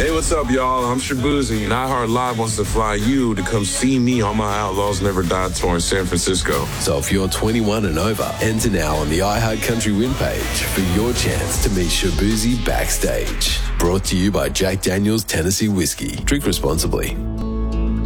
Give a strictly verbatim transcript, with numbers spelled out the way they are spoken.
Hey, what's up, y'all? I'm Shabuzi, and iHeartLive wants to fly you to come see me on my Outlaws Never Die tour in San Francisco. So if you're twenty-one and over, enter now on the iHeartCountry win page for your chance to meet Shabuzi backstage. Brought to you by Jack Daniel's Tennessee Whiskey. Drink responsibly.